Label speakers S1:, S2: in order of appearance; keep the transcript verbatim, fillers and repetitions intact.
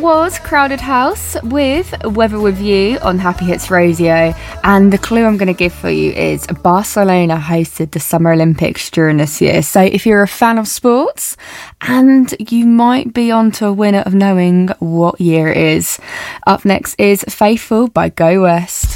S1: was Crowded House with Weather With You on Happy Hits Radio. And the clue I'm going to give for you is Barcelona hosted the Summer Olympics during this year. So if you're a fan of sports, and you might be onto a winner of knowing what year it is. Up next is Faithful by Go West.